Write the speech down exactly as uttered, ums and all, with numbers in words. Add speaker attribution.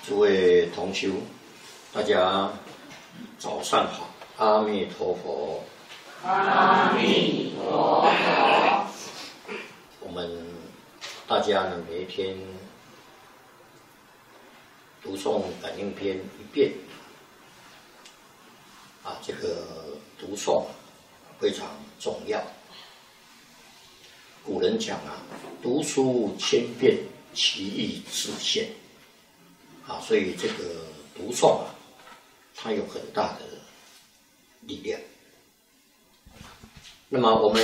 Speaker 1: 诸位同修，大家早上好，阿弥陀佛。
Speaker 2: 阿弥陀佛。
Speaker 1: 我们大家呢，每一天读诵感应篇一遍，啊，这个读诵非常重要。古人讲啊，读书千遍，其义自现。啊，所以这个读诵啊，它有很大的力量。那么我们